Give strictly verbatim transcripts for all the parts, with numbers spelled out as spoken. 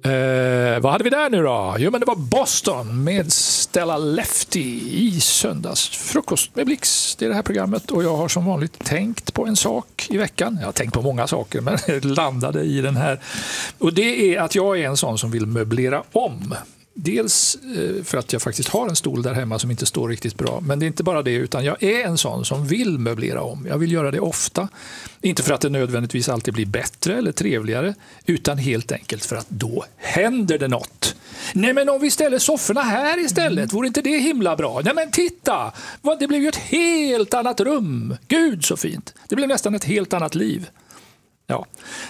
Eh, vad hade vi där nu då? Jo, men det var Boston med Stella Lefty i söndags. Frukost med Blix, det är det här programmet. Och jag har som vanligt tänkt på en sak i veckan. Jag har tänkt på många saker, men jag landade i den här. Och det är att jag är en sån som vill möblera om. Dels för att jag faktiskt har en stol där hemma som inte står riktigt bra. Men det är inte bara det, utan jag är en sån som vill möblera om. Jag vill göra det ofta. Inte för att det nödvändigtvis alltid blir bättre eller trevligare, utan helt enkelt för att då händer det något. Nej, men om vi ställer sofforna här istället, vore inte det himla bra? Nej, men titta! Det blev ju ett helt annat rum. Gud så fint. Det blev nästan ett helt annat liv. Ja.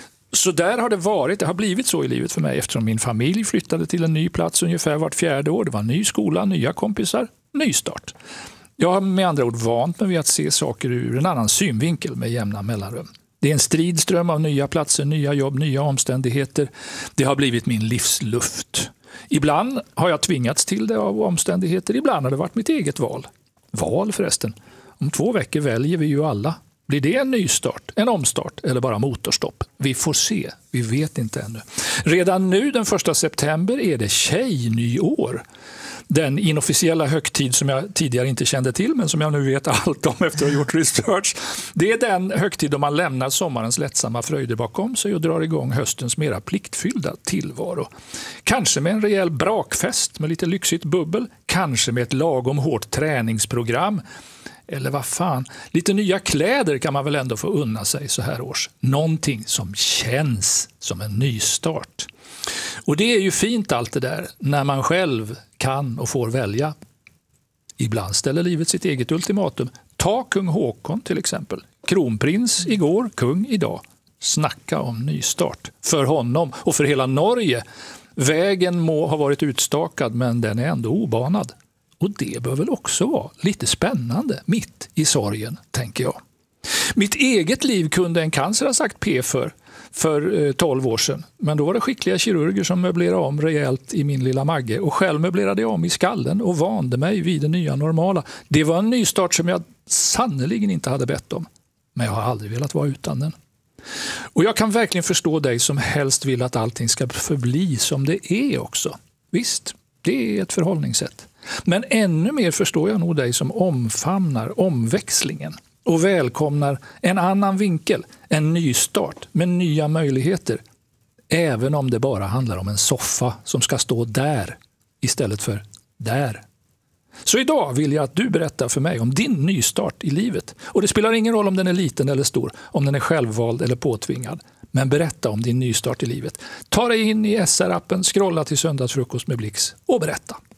Så där har det varit, det har blivit så i livet för mig eftersom min familj flyttade till en ny plats ungefär vart fjärde år. Det var ny skola, nya kompisar, ny start. Jag har med andra ord vant mig vid att se saker ur en annan synvinkel med jämna mellanrum. Det är en stridström av nya platser, nya jobb, nya omständigheter. Det har blivit min livsluft. Ibland har jag tvingats till det av omständigheter, ibland har det varit mitt eget val. Val förresten. Om två veckor väljer vi ju alla. Blir det en nystart, en omstart eller bara motorstopp? Vi får se, vi vet inte ännu. Redan nu den första september är det tjejnyår. Den inofficiella högtid som jag tidigare inte kände till men som jag nu vet allt om efter att ha gjort research. Det är den högtid då man lämnar sommarens lättsamma fröjder bakom sig och drar igång höstens mera pliktfyllda tillvaro. Kanske med en rejäl brakfest med lite lyxigt bubbel, kanske med ett lagom hårt träningsprogram. Eller vad fan, lite nya kläder kan man väl ändå få unna sig så här års. Någonting som känns som en nystart. Och det är ju fint allt det där när man själv kan och får välja. Ibland ställer livet sitt eget ultimatum. Ta kung Håkon till exempel. Kronprins igår, kung idag. Snacka om nystart. För honom och för hela Norge. Vägen må ha varit utstakad men den är ändå obanad. Och det bör väl också vara lite spännande mitt i sorgen, tänker jag. Mitt eget liv kunde en cancer ha sagt P för, för tolv år sedan. Men då var det skickliga kirurger som möblerade om rejält i min lilla magge. Och själv möblerade jag om i skallen och vande mig vid det nya normala. Det var en nystart som jag sannoliken inte hade bett om. Men jag har aldrig velat vara utan den. Och jag kan verkligen förstå dig som helst vill att allting ska förbli som det är också. Visst, det är ett förhållningssätt. Men ännu mer förstår jag nog dig som omfamnar omväxlingen och välkomnar en annan vinkel, en ny start med nya möjligheter. Även om det bara handlar om en soffa som ska stå där istället för där. Så idag vill jag att du berättar för mig om din nystart i livet. Och det spelar ingen roll om den är liten eller stor, om den är självvald eller påtvingad. Men berätta om din nystart i livet. Ta dig in i S R-appen, scrolla till söndagsfrukost med Blix och berätta.